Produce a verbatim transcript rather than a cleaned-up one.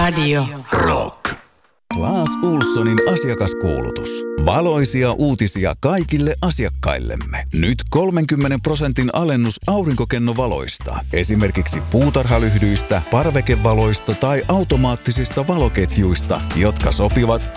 Radio. Rock. Claes Ulssonin asiakaskuulutus. Valoisia uutisia kaikille asiakkaillemme. Nyt kolmenkymmenen prosentin alennus aurinkokennovaloista. Esimerkiksi puutarhalyhdyistä, parvekevaloista tai automaattisista valoketjuista, jotka sopivat